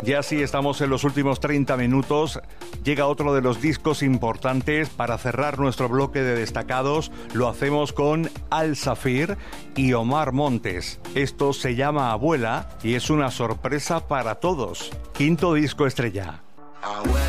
Ya sí, estamos en los últimos 30 minutos. Llega otro de los discos importantes para cerrar nuestro bloque de destacados. Lo hacemos con Al Safir y Omar Montes. Esto se llama Abuela y es una sorpresa para todos. Quinto disco estrella.